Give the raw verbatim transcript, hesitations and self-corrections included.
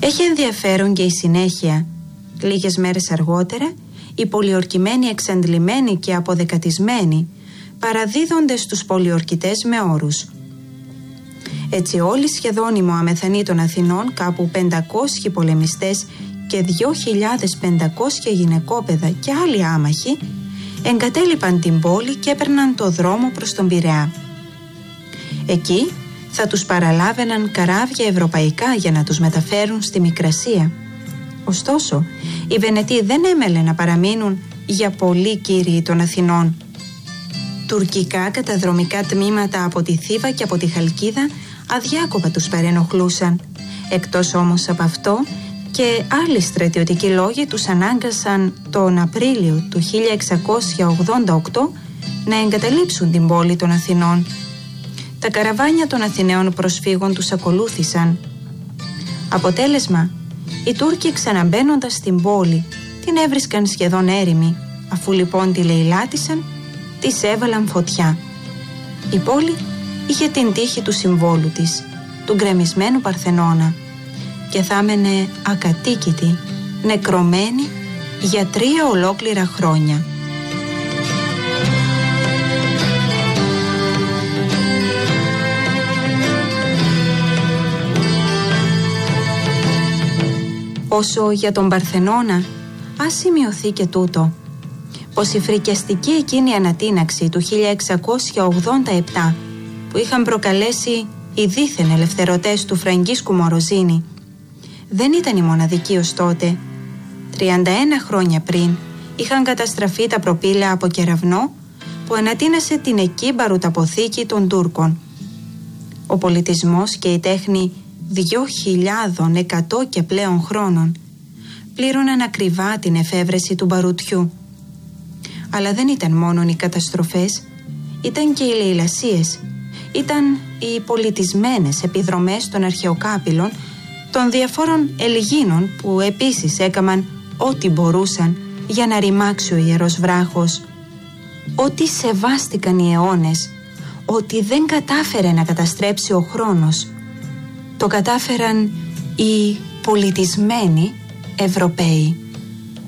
Έχει ενδιαφέρον και η συνέχεια. Λίγες μέρες αργότερα, οι πολιορκημένοι εξαντλημένοι και αποδεκατισμένοι παραδίδονται στους πολιορκητές με όρους. Έτσι όλοι σχεδόν οι Μωαμεθανοί των Αθηνών, κάπου πεντακόσιοι πολεμιστές και δύο χιλιάδες πεντακόσια γυναικόπαιδα και άλλοι άμαχοι, εγκατέλειπαν την πόλη και έπαιρναν το δρόμο προς τον Πειραιά. Εκεί θα τους παραλάβαιναν καράβια ευρωπαϊκά για να τους μεταφέρουν στη Μικρασία. Ωστόσο, οι Βενετοί δεν έμελε να παραμείνουν για πολύ κύριοι των Αθηνών. Τουρκικά καταδρομικά τμήματα από τη Θήβα και από τη Χαλκίδα αδιάκοπα τους παρενοχλούσαν. Εκτός όμως από αυτό, και άλλοι στρατιωτικοί λόγοι τους ανάγκασαν τον Απρίλιο του χίλια εξακόσια ογδόντα οκτώ να εγκαταλείψουν την πόλη των Αθηνών. Τα καραβάνια των Αθηναίων προσφύγων τους ακολούθησαν. Αποτέλεσμα, οι Τούρκοι ξαναμπαίνοντας στην πόλη την έβρισκαν σχεδόν έρημη. Αφού λοιπόν τη λαιλάτισαν, της έβαλαν φωτιά. Η πόλη είχε την τύχη του συμβόλου της, του γκρεμισμένου Παρθενώνα, και θα έμενε ακατοίκητη, νεκρωμένη για τρία ολόκληρα χρόνια. Όσο για τον Παρθενώνα, ας σημειωθεί και τούτο, πως η φρικιαστική εκείνη ανατείναξη του χίλια εξακόσια ογδόντα επτά που είχαν προκαλέσει οι δίθεν ελευθερωτές του Φραγκίσκου Μοροζίνη δεν ήταν η μοναδική ως τότε. τριάντα ένα χρόνια πριν είχαν καταστραφεί τα προπύλαια από κεραυνό που ανατείνασε την εκεί μπαρουταποθήκη των Τούρκων. Ο πολιτισμός και η τέχνη δύο χιλιάδες εκατό και πλέον χρόνων πλήρωναν ακριβά την εφεύρεση του μπαρουτιού. Αλλά δεν ήταν μόνο οι καταστροφές, ήταν και οι λαιλασίες, ήταν οι πολιτισμένες επιδρομές των αρχαιοκάπηλων, των διαφόρων Ελγίνων που επίσης έκαμαν ό,τι μπορούσαν για να ρημάξει ο Ιερός Βράχος. Ό,τι σεβάστηκαν οι αιώνες, ό,τι δεν κατάφερε να καταστρέψει ο χρόνος, το κατάφεραν οι πολιτισμένοι Ευρωπαίοι.